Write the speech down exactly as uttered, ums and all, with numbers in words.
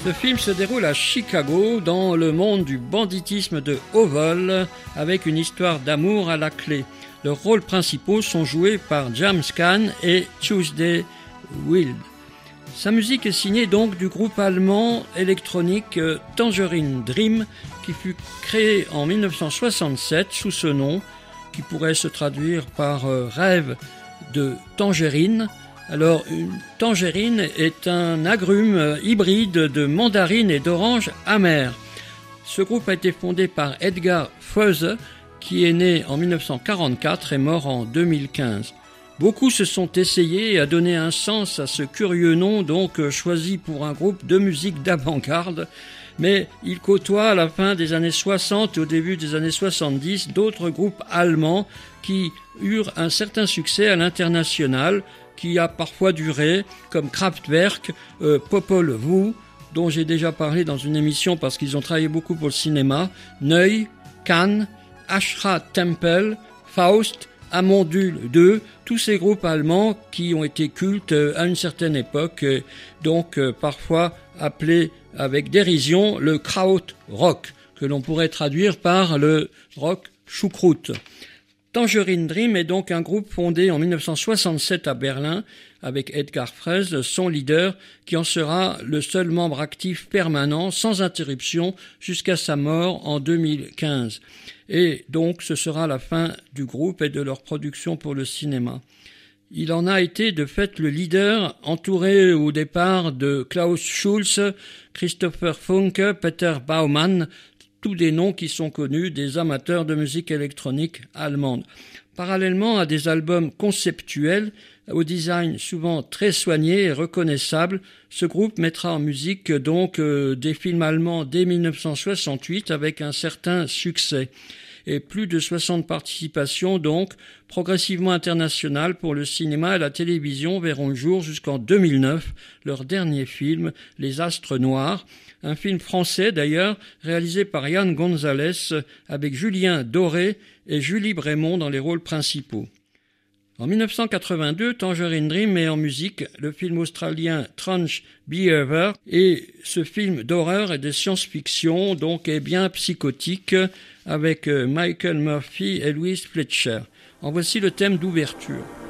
Ce film se déroule à Chicago, dans le monde du banditisme de haut vol, avec une histoire d'amour à la clé. Leurs rôles principaux sont joués par James Caan et Tuesday Wild. Sa musique est signée donc du groupe allemand électronique Tangerine Dream, qui fut créé en mille neuf cent soixante-sept sous ce nom, qui pourrait se traduire par euh, rêve de tangerine. Alors, une tangerine est un agrume hybride de mandarine et d'orange amère. Ce groupe a été fondé par Edgar Froese, qui est né en mille neuf cent quarante-quatre et mort en deux mille quinze. Beaucoup se sont essayés à donner un sens à ce curieux nom, donc choisi pour un groupe de musique d'avant-garde, mais il côtoie à la fin des années soixante et au début des années soixante-dix d'autres groupes allemands qui eurent un certain succès à l'international, qui a parfois duré, comme Kraftwerk, euh, Popol Vuh, dont j'ai déjà parlé dans une émission parce qu'ils ont travaillé beaucoup pour le cinéma, Neu!, Can, Ashra Temple, Faust, Amondul deux, tous ces groupes allemands qui ont été cultes à une certaine époque, donc euh, parfois appelés avec dérision le Krautrock, que l'on pourrait traduire par le rock choucroute. Tangerine Dream est donc un groupe fondé en mille neuf cent soixante-sept à Berlin avec Edgar Froese, son leader, qui en sera le seul membre actif permanent sans interruption jusqu'à sa mort en deux mille quinze. Et donc ce sera la fin du groupe et de leur production pour le cinéma. Il en a été de fait le leader, entouré au départ de Klaus Schulze, Christopher Funke, Peter Baumann, tous des noms qui sont connus des amateurs de musique électronique allemande. Parallèlement à des albums conceptuels, au design souvent très soigné et reconnaissable, ce groupe mettra en musique donc euh, des films allemands dès mille neuf cent soixante-huit avec un certain succès. Et plus de soixante participations donc, progressivement internationales pour le cinéma et la télévision verront le jour jusqu'en deux mille neuf, leur dernier film, Les Astres Noirs, un film français d'ailleurs, réalisé par Yann Gonzalez avec Julien Doré et Julie Brémond dans les rôles principaux. En mille neuf cent quatre-vingt-deux, Tangerine Dream met en musique le film australien Strange Behavior, et ce film d'horreur et de science-fiction donc est bien psychotique avec Michael Murphy et Louise Fletcher. En voici le thème d'ouverture.